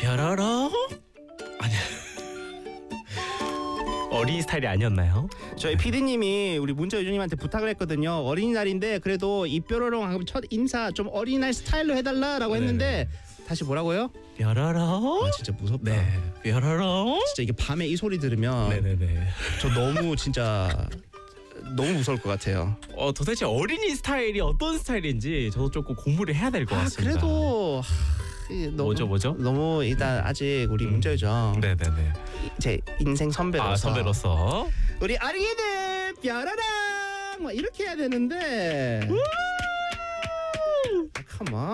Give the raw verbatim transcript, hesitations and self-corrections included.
뾰로롱? 아니 어린이 스타일이 아니었나요? 저희 피디님이 우리 문자유주님한테 부탁을 했거든요. 어린이날인데 그래도 이 뾰로롱 하고 첫 인사 좀 어린이날 스타일로 해달라라고 했는데 다시 뭐라고요? 뾰로롱? 아 진짜 무섭다. 네, 뾰로롱? 진짜 이게 밤에 이 소리 들으면 네네네. 저 너무 진짜 너무 무서울 것 같아요. 어 도대체 어린이 스타일이 어떤 스타일인지 저도 조금 공부를 해야 될 것 아 같습니다. 그래도 하, 이 너무, 뭐죠, 뭐죠? 너무 일단 아직 우리 문자유정 네네네. 제 인생 선배로서 아 선배로서 우리 어린이들 뾰로롱 막 이렇게 해야 되는데 컴온